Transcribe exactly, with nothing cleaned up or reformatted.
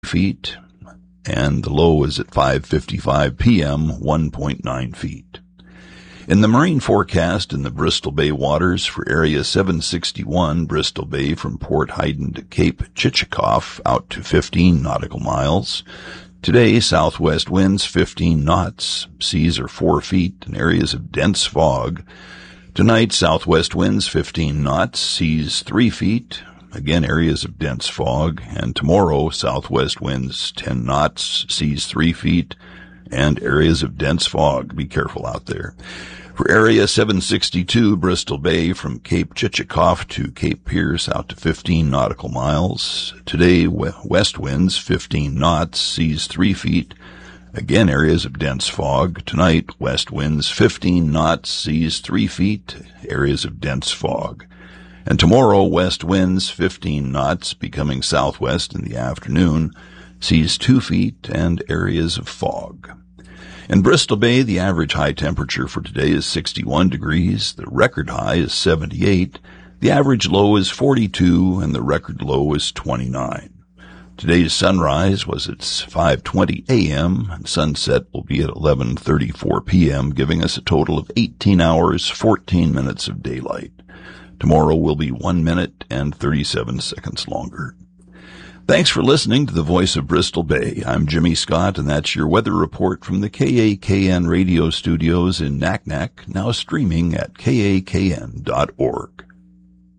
feet, and the low is at five fifty-five p.m., one point nine feet. In the marine forecast in the Bristol Bay waters for Area seven sixty-one, Bristol Bay from Port Hayden to Cape Chichikov out to fifteen nautical miles. Today, southwest winds fifteen knots, seas are four feet and areas of dense fog. Tonight, southwest winds fifteen knots, seas three feet, again areas of dense fog. And tomorrow, southwest winds ten knots, seas three feet, and areas of dense fog. Be careful out there. For Area seven sixty-two, Bristol Bay from Cape Chichikov to Cape Pierce out to fifteen nautical miles. Today, west winds fifteen knots, seas three feet. Again, areas of dense fog. Tonight, west winds fifteen knots, seas three feet, areas of dense fog. And tomorrow, west winds fifteen knots, becoming southwest in the afternoon, seas two feet, and areas of fog. In Bristol Bay, the average high temperature for today is sixty-one degrees, the record high is seventy-eight, the average low is forty-two, and the record low is twenty-nine. Today's sunrise was at five twenty a.m., and sunset will be at eleven thirty-four p.m., giving us a total of eighteen hours, fourteen minutes of daylight. Tomorrow will be one minute and thirty-seven seconds longer. Thanks for listening to the Voice of Bristol Bay. I'm Jimmy Scott, and that's your weather report from the K A K N radio studios in Naknek, now streaming at K A K N dot org.